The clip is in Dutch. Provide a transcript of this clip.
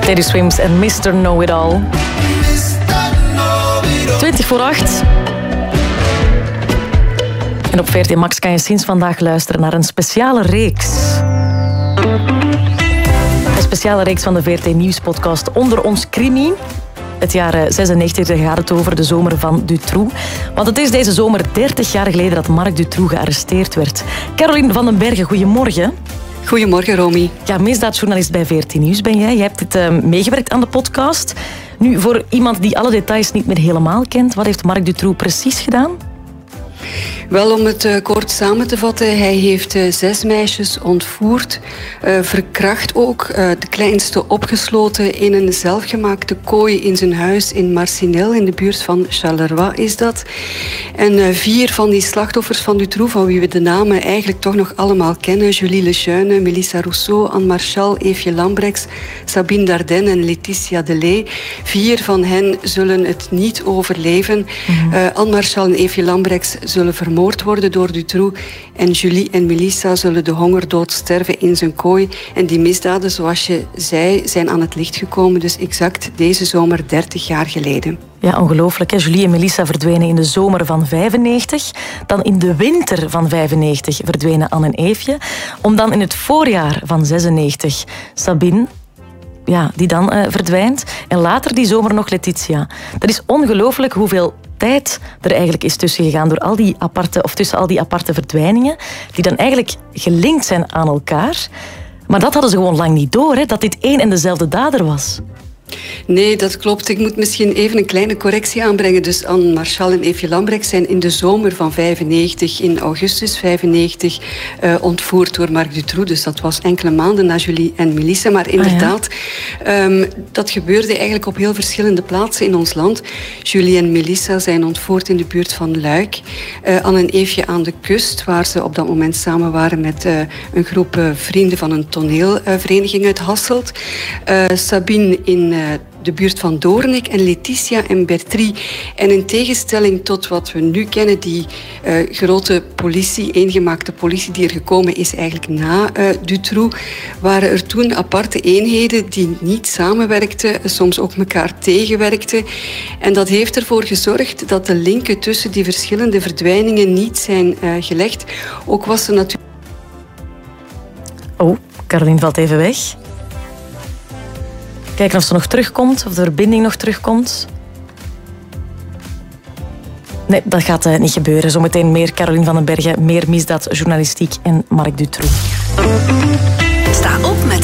Teddy Swims en Mr. Know-It-All. 7:20. En op VRT Max kan je sinds vandaag luisteren naar een speciale reeks. Een speciale reeks van de VRT Nieuws-podcast Onder ons Crimi. Het jaar 96, daar gaat het over, de zomer van Dutroux. Want het is deze zomer 30 jaar geleden dat Marc Dutroux gearresteerd werd. Caroline van den Bergen, goedemorgen. Goedemorgen, Romy. Ja, misdaadjournalist bij VRT Nieuws ben jij. Je hebt dit meegewerkt aan de podcast. Nu, voor iemand die alle details niet meer helemaal kent, wat heeft Marc Dutroux precies gedaan? Wel, om het kort samen te vatten, hij heeft 6 meisjes ontvoerd, verkracht ook, de kleinste opgesloten in een zelfgemaakte kooi in zijn huis in Marcinelle, in de buurt van Charleroi is dat. En 4 van die slachtoffers van Dutroux, van wie we de namen eigenlijk toch nog allemaal kennen, Julie Lejeune, Melissa Rousseau, Anne Marchal, Eefje Lambrechts, Sabine Dardenne en Laetitia Delay. 4 van hen zullen het niet overleven. Anne Marchal en Eefje Lambrechts zullen vermoord worden door Dutroux. En Julie en Melissa zullen de hongerdood sterven in zijn kooi. En die misdaden, zoals je zei, zijn aan het licht gekomen. Dus exact deze zomer 30 jaar geleden. Ja, ongelooflijk. Hè? Julie en Melissa verdwenen in de zomer van 95. Dan in de winter van 95 verdwenen Anne en Eefje. Om dan in het voorjaar van 96 Sabine... Ja, die dan verdwijnt. En later die zomer nog Laetitia. Dat is ongelooflijk hoeveel tijd er eigenlijk is tussen gegaan door al die aparte, of tussen al die aparte verdwijningen, die dan eigenlijk gelinkt zijn aan elkaar. Maar dat hadden ze gewoon lang niet door, hè, dat dit één en dezelfde dader was. Nee, dat klopt. Ik moet misschien even een kleine correctie aanbrengen. Dus Anne Marchal en Eefje Lambrechts zijn in de zomer van 95, in augustus 95, ontvoerd door Marc Dutroux. Dus dat was enkele maanden na Julie en Melissa. Maar inderdaad, dat gebeurde eigenlijk op heel verschillende plaatsen in ons land. Julie en Melissa zijn ontvoerd in de buurt van Luik. Anne en Eefje aan de kust, waar ze op dat moment samen waren met een groep vrienden van een toneelvereniging uit Hasselt. Sabine in de buurt van Doornik en Laetitia en Bertrie. En in tegenstelling tot wat we nu kennen, die grote politie, eengemaakte politie die er gekomen is eigenlijk na Dutroux, waren er toen aparte eenheden die niet samenwerkten, soms ook elkaar tegenwerkten. En dat heeft ervoor gezorgd dat de linken tussen die verschillende verdwijningen niet zijn gelegd. Ook was er natuurlijk... Oh, Caroline valt even weg. Kijken of ze nog terugkomt, of de verbinding nog terugkomt. Nee, dat gaat niet gebeuren. Zometeen meer Caroline van den Bergen, meer misdaadjournalistiek en Marc Dutroux. Sta op met